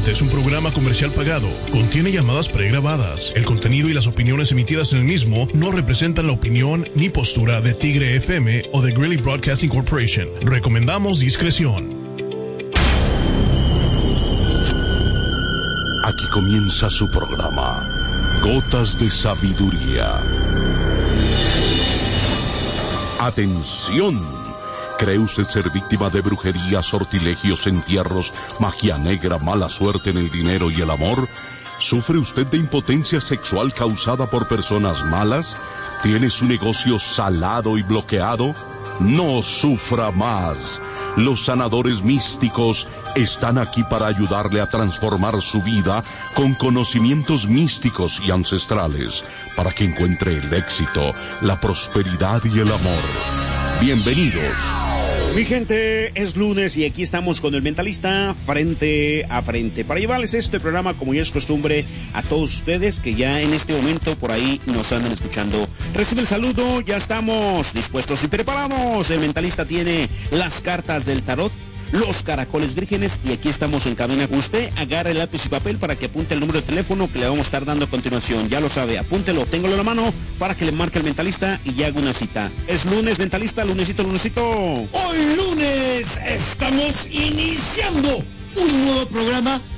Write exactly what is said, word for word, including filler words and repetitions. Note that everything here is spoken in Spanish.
Este es un programa comercial pagado. Contiene llamadas pregrabadas. El contenido y las opiniones emitidas en el mismo no representan la opinión ni postura de Tigre F M o de Greeley Broadcasting Corporation. Recomendamos discreción. Aquí comienza su programa, Gotas de Sabiduría. Atención. ¿Cree usted ser víctima de brujería, sortilegios, entierros, magia negra, mala suerte en el dinero y el amor? ¿Sufre usted de impotencia sexual causada por personas malas? ¿Tiene su negocio salado y bloqueado? No sufra más. Los sanadores místicos están aquí para ayudarle a transformar su vida con conocimientos místicos y ancestrales para que encuentre el éxito, la prosperidad y el amor. Bienvenidos. Mi gente, es lunes y aquí estamos con el Mentalista frente a frente para llevarles este programa, como ya es costumbre, a todos ustedes que ya en este momento por ahí nos andan escuchando. Recibe el saludo, ya estamos dispuestos y preparados. El Mentalista tiene las cartas del tarot, los caracoles vírgenes y aquí estamos en cabina. Usted agarre lápiz y papel para que apunte el número de teléfono que le vamos a estar dando a continuación. Ya lo sabe, apúntelo, téngalo en la mano para que le marque el Mentalista y ya haga una cita. Es lunes, Mentalista, lunesito, lunesito. Hoy lunes estamos iniciando un nuevo programa